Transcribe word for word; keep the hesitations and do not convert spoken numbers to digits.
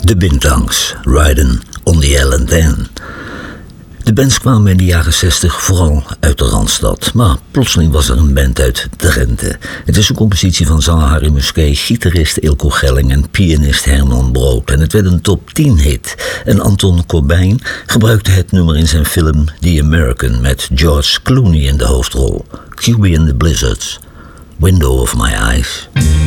De Bintlangs, Riding on the L and N. De bands kwamen in de jaren zestig vooral uit de Randstad, maar plotseling was er een band uit Drenthe. Het is een compositie van zanger Harry Musquet, gitarist Eelco Gelling en pianist Herman Brood. En het werd een top tien hit. En Anton Corbijn gebruikte het nummer in zijn film The American met George Clooney in de hoofdrol. Q B and the Blizzards, Window of My Eyes.